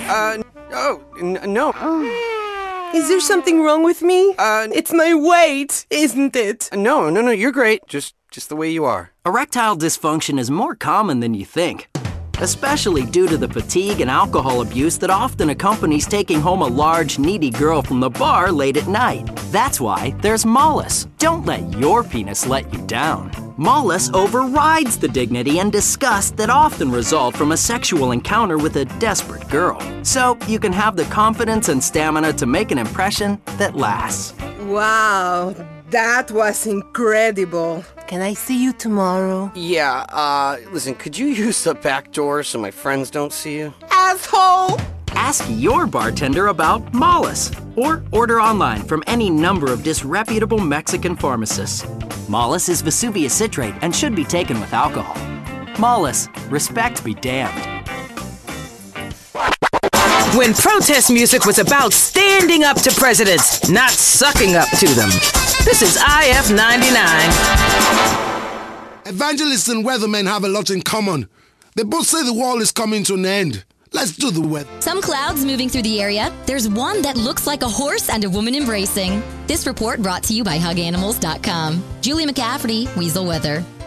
No. Is there something wrong with me? It's my weight, isn't it? No, you're great. Just the way you are. Erectile dysfunction is more common than you think, especially due to the fatigue and alcohol abuse that often accompanies taking home a large, needy girl from the bar late at night. That's why there's Mollus. Don't let your penis let you down. Mollus overrides the dignity and disgust that often result from a sexual encounter with a desperate girl. So you can have the confidence and stamina to make an impression that lasts. Wow, that was incredible. Can I see you tomorrow? Yeah, listen, could you use the back door so my friends don't see you? Asshole! Ask your bartender about Mollus, or order online from any number of disreputable Mexican pharmacists. Mollus is Vesuvius citrate and should be taken with alcohol. Mollus, respect be damned. When protest music was about standing up to presidents, not sucking up to them. This is IF 99. Evangelists and weathermen have a lot in common. They both say the world is coming to an end. Let's do the weather. Some clouds moving through the area. There's one that looks like a horse and a woman embracing. This report brought to you by HugAnimals.com. Julie McCafferty, Weasel Weather.